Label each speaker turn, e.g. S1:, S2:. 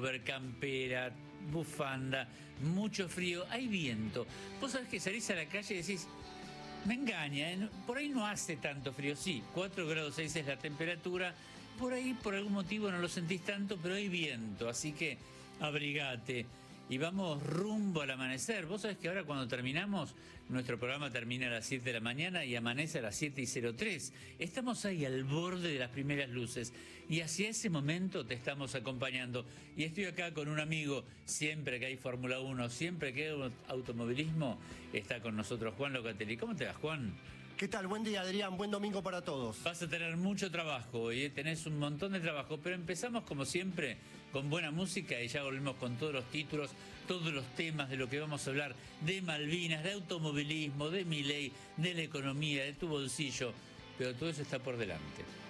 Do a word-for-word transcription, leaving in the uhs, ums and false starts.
S1: pullover, campera, bufanda, mucho frío, hay viento. Vos sabés que salís a la calle y decís, me engaña, ¿eh? Por ahí no hace tanto frío, sí, cuatro grados seis es la temperatura, por ahí por algún motivo no lo sentís tanto, pero hay viento, así que abrigate. Y vamos rumbo al amanecer. Vos sabés que ahora cuando terminamos, nuestro programa termina a las siete de la mañana y amanece a las siete y cero tres. Estamos ahí al borde de las primeras luces y hacia ese momento te estamos acompañando. Y estoy acá con un amigo, siempre que hay Fórmula uno, siempre que hay automovilismo, está con nosotros Juan Locatelli. ¿Cómo te vas, Juan?
S2: ¿Qué tal? Buen día, Adrián. Buen domingo para todos.
S1: Vas a tener mucho trabajo hoy, ¿eh? Tenés un montón de trabajo, pero empezamos como siempre con buena música y ya volvemos con todos los títulos, todos los temas de lo que vamos a hablar, de Malvinas, de automovilismo, de Milei, de la economía, de tu bolsillo, pero todo eso está por delante.